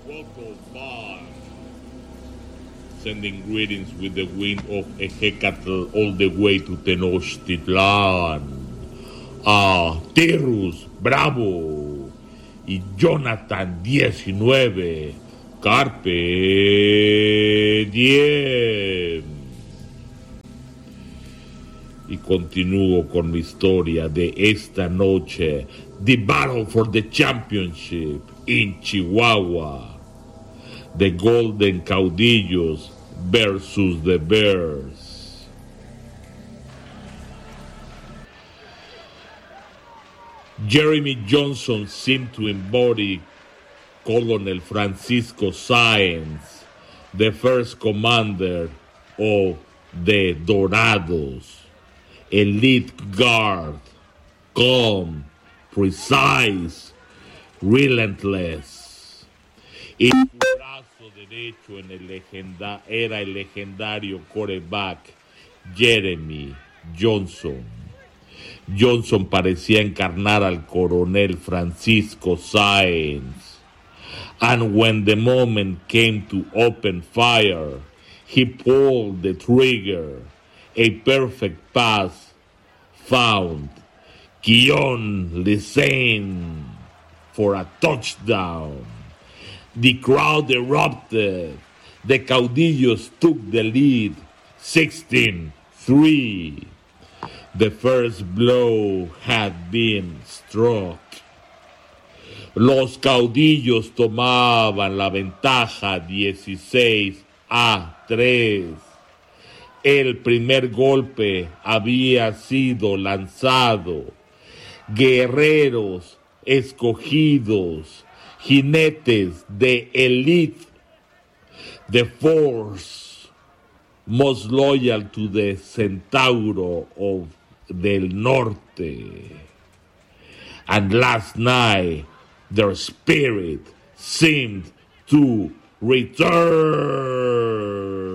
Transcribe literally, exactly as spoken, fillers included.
Welcome back. Sending greetings with the wind of Ejecatl all the way to Tenochtitlan. A Terrus Bravo y Jonathan diecinueve. Carpe diem. Y continúo con mi historia de esta noche. The battle for the championship in Chihuahua. The Golden Caudillos versus the Bears. Jeremy Johnson seemed to embody Colonel Francisco Sáenz, the first commander of the Dorados. Elite guard, calm, precise, relentless. Y su brazo derecho en el legenda- era el legendario quarterback Jeremy Johnson. Johnson parecía encarnar al coronel Francisco Sáenz. And when the moment came to open fire, he pulled the trigger. A perfect pass found Keon Lisane for a touchdown. The crowd erupted. The Caudillos took the lead sixteen three. The first blow had been struck. Los Caudillos tomaban la ventaja dieciséis a tres. El primer golpe había sido lanzado. Guerreros escogidos, jinetes de elite, the force most loyal to the Centauro of del Norte. And last night, their spirit seemed to return.